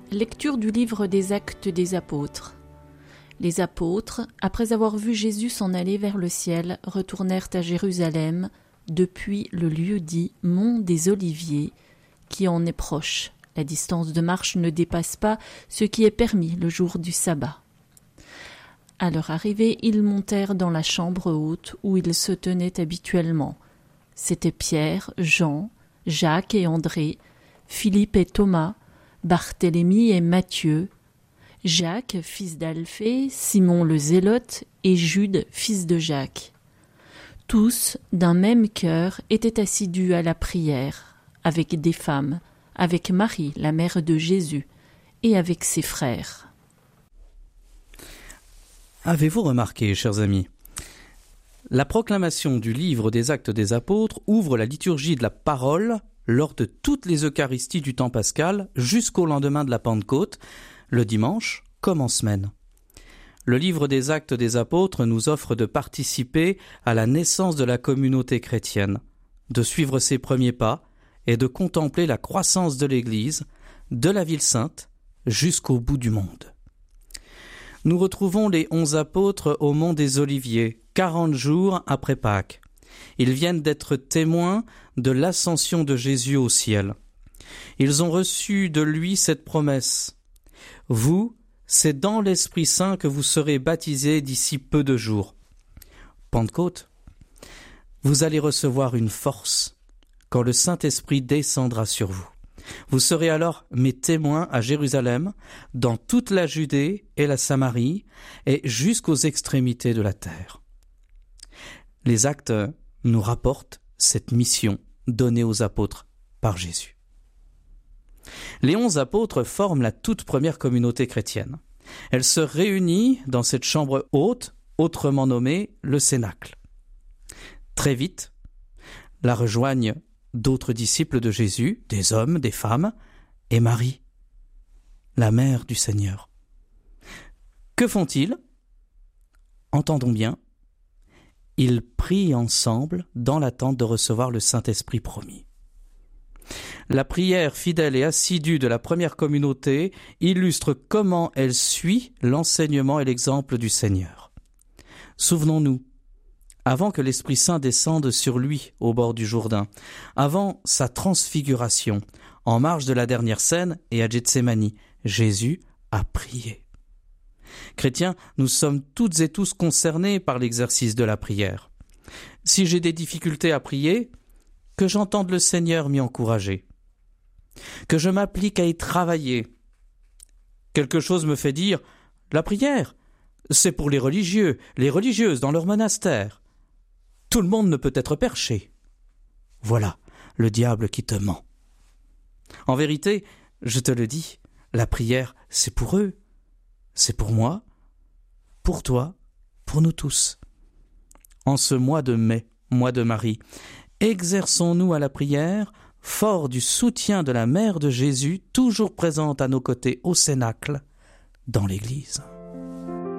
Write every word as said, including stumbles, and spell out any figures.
Lecture du livre des Actes des Apôtres. Les apôtres, après avoir vu Jésus s'en aller vers le ciel, retournèrent à Jérusalem, depuis le lieu dit Mont des Oliviers, qui en est proche. La distance de marche ne dépasse pas ce qui est permis le jour du sabbat. À leur arrivée, ils montèrent dans la chambre haute où ils se tenaient habituellement. C'étaient Pierre, Jean, Jacques et André, Philippe et Thomas, Barthélemy et Matthieu, Jacques, fils d'Alphée, Simon le Zélote et Jude, fils de Jacques. Tous, d'un même cœur, étaient assidus à la prière, avec des femmes, avec Marie, la mère de Jésus, et avec ses frères. Avez-vous remarqué, chers amis, la proclamation du livre des Actes des Apôtres ouvre la liturgie de la parole lors de toutes les Eucharisties du temps pascal jusqu'au lendemain de la Pentecôte, le dimanche comme en semaine. Le livre des Actes des Apôtres nous offre de participer à la naissance de la communauté chrétienne, de suivre ses premiers pas et de contempler la croissance de l'Église, de la ville sainte jusqu'au bout du monde. Nous retrouvons les onze apôtres au mont des Oliviers, quarante jours après Pâques. Ils viennent d'être témoins de l'ascension de Jésus au ciel. Ils ont reçu de lui cette promesse. « Vous, c'est dans l'Esprit Saint que vous serez baptisés d'ici peu de jours. » Pentecôte, vous allez recevoir une force quand le Saint-Esprit descendra sur vous. Vous serez alors mes témoins à Jérusalem, dans toute la Judée et la Samarie, et jusqu'aux extrémités de la terre. Les Actes nous rapportent cette mission donnée aux apôtres par Jésus. Les onze apôtres forment la toute première communauté chrétienne. Elle se réunit dans cette chambre haute, autrement nommée le Cénacle. Très vite, la rejoignent d'autres disciples de Jésus, des hommes, des femmes, et Marie, la mère du Seigneur. Que font-ils ? Entendons bien. Ils prient ensemble dans l'attente de recevoir le Saint-Esprit promis. La prière fidèle et assidue de la première communauté illustre comment elle suit l'enseignement et l'exemple du Seigneur. Souvenons-nous, avant que l'Esprit Saint descende sur lui au bord du Jourdain, avant sa transfiguration, en marge de la dernière scène et à Gethsémani, Jésus a prié. Chrétiens, nous sommes toutes et tous concernés par l'exercice de la prière. Si j'ai des difficultés à prier, que j'entende le Seigneur m'y encourager, que je m'applique à y travailler. Quelque chose me fait dire « La prière, c'est pour les religieux, les religieuses dans leur monastère. Tout le monde ne peut être perché. » Voilà le diable qui te ment. En vérité, je te le dis, la prière, c'est pour eux. C'est pour moi, pour toi, pour nous tous. En ce mois de mai, mois de Marie, exerçons-nous à la prière, fort du soutien de la mère de Jésus, toujours présente à nos côtés au Cénacle, dans l'Église.